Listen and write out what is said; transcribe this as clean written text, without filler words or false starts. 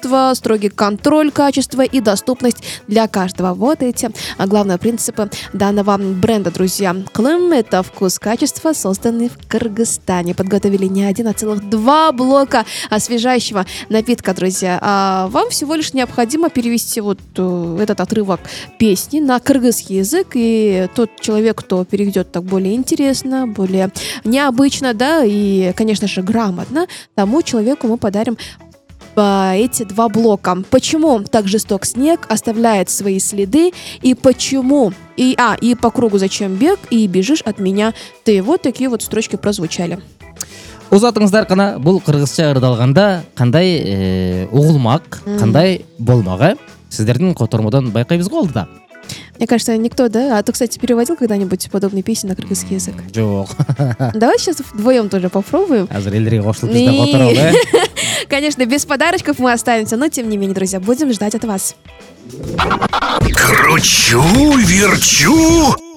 качество, строгий контроль качества и доступность для каждого. Вот эти главные принципы данного бренда, друзья. Клым — это вкус качества, созданный в Кыргызстане. Подготовили не один, а целых 2 блока освежающего напитка, друзья. А вам всего лишь необходимо перевести вот этот отрывок песни на кыргызский язык, и тот человек, кто переведет так более интересно, более необычно, да, и, конечно же, грамотно, тому человеку мы подарим эти 2 блока. Почему так жесток снег оставляет свои следы, и почему и по кругу зачем бег, и бежишь от меня ты. Вот такие вот строчки прозвучали. Узатыңыздар кана бул кыргызча ырдалганда кандай угулмак, кандай болмагы сиздердин котормодон байкайбыз го да. Мне кажется, никто, да? А ты, кстати, переводил когда-нибудь подобные песни на кыргызский язык? Жок. Давай сейчас вдвоем тоже попробуем. Азыр элдерге кошулуп биз да которолу. Конечно, без подарочков мы останемся, но тем не менее, друзья, будем ждать от вас. Кручу, верчу,